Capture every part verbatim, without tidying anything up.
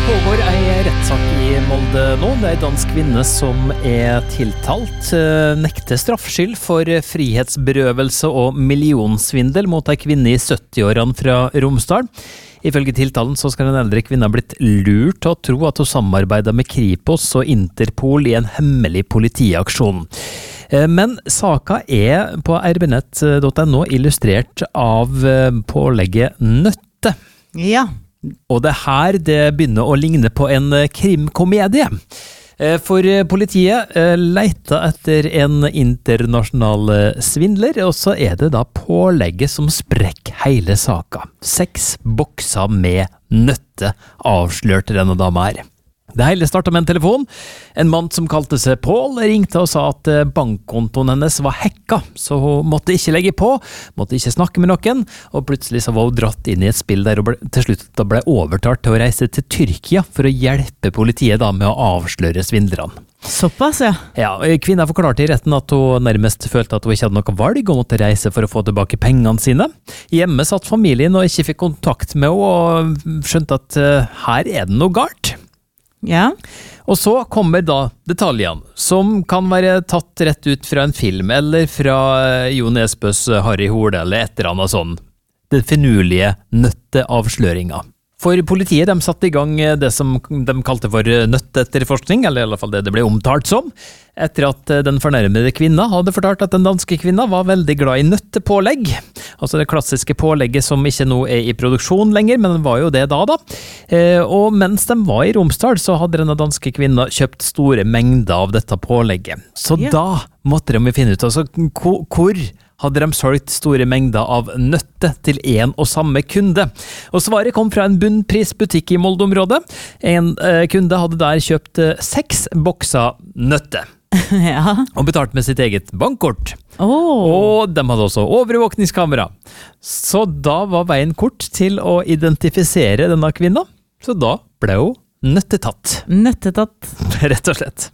pågår en rettssak i Molde nå. Det er en dansk kvinne som er tiltalt, nekter straffskyld for frihetsberøvelse og millionsvindel mot en kvinne i sytti-årene fra Romsdal. Ifølge tiltalen så skal den eldre kvinna blitt lurt til å tro at hun samarbeider med Kripos og Interpol i en hemmelig politiaksjon. Men saka er på r b nett punktum no illustrert av pålegget Nøtte. Ja. Og det her det begynner å ligne på en krimkomedie. For politiet leter etter en internasjonal svindler, og så er det da pålegget som sprekker hele saka. Seks bokser med nøtte avslørte denne dama her. Det hele startet med en telefon. En mann som kalte seg Paul ringte og sa at bankkontoen hennes var hacka, så hun måtte ikke legge på, måtte ikke snakke med noen, og plutselig så var hun dratt inn i et spill der hun ble, til slutt da ble overtalt til å reise til Tyrkia for å hjelpe politiet da med å avsløre svindlerne. Såpass, ja. Ja, kvinna forklarte i retten at hun nærmest følte at hun ikke hadde noe valg og måtte reise for å få tilbake pengene sine. Hjemme satt familien og ikke fikk kontakt med henne og skjønte at uh, her er det noe galt. Ja. Og så kommer da detaljene, som kan være tatt rett ut fra en film, eller fra Jo Nesbøs Harry Hole, eller et eller annet sånn. Den finurlige nøtteavsløringa. For politiet de satte i gang det som de kalte for nøtteetterforskning, eller i alle fall det det ble omtalt som, etter at den fornærmede kvinna hadde fortalt at den danske kvinna var veldig glad i nøttepålegg. Altså det klassiske pålegget som ikke nå er i produksjon lenger, men det var jo det da da. Og mens de var i Romsdal, så hadde denne danske kvinna kjøpt store mengder av dette pålegget. Så ja. Da måtte de finne ut, altså hvor hadde de solgt store mengder av nøtte til en og samme kunde. Og svaret kom fra en bunnprisbutikk i Molde-området. En eh, kunde hadde der kjøpt eh, seks bokser nøtte. Ja. Og betalt med sitt eget bankkort. Oh. Og de hadde også overvåkningskamera. Så da var veien kort til å identifisere denne kvinna. Så da ble hun nøttetatt. Nøttetatt. Rett og slett.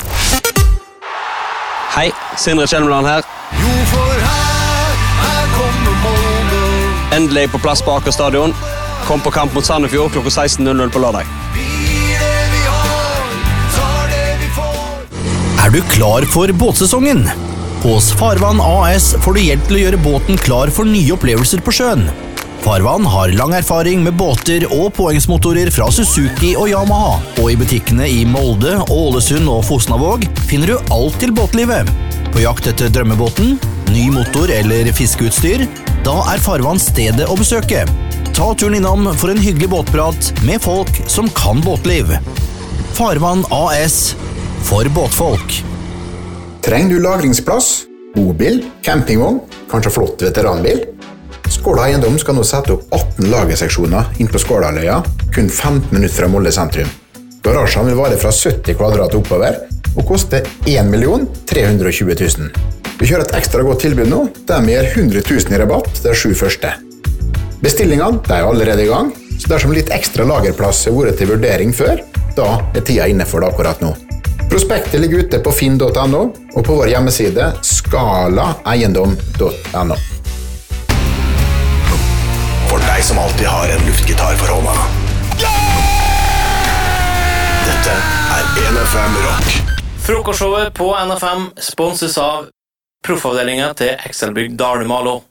Hei, Sindre Kjelmeland her. Jo, for her, her kommer Molde. Endelig på plass på Aker stadion. Kom på kamp mot Sandefjord klokka seksten null null på lørdag. Blir det vi har, tar det vi får. Er du klar for båtsesongen? Hos Farvann A S får du hjelp til å gjøre båten klar for nye opplevelser på sjøen. Farvann har lang erfaring med båter og påhengsmotorer fra Suzuki og Yamaha, og i butikkene i Molde, Ålesund og Fosnavåg finner du alt til båtlivet. På jakt etter drømmebåten, ny motor eller fiskeutstyr, da er Farvann stedet å besøke. Ta turen innom for en hyggelig båtprat med folk som kan båtliv. Farvann A S for båtfolk. Trenger du lagringsplass, bobil, campingvogn, kanskje flott veteranbil? Skåla Eiendom skal nå sette opp atten lagerseksjoner inn på Skålaløya, kun femten minutter fra Molde sentrum. Garasjen vil vare fra sytti kvadrat oppover, og koste en million tre hundre og tjue tusen. Vi kjører et ekstra godt tilbud nå, der vi gir hundre tusen i rabatt de sju første. Bestillingene de er allerede i gang, så dersom litt ekstra lagerplass har vært til vurdering før, da er tida inne for det akkurat nå. Prospektet ligger ute på finn punktum no og på vår hjemmeside skala eiendom punktum no. For deg som alltid har en luftgitar for hånda. Dette er N F M Rock. Frokostshowet på N F M sponses av proffavdelingen til Excelbygg Dalumalo.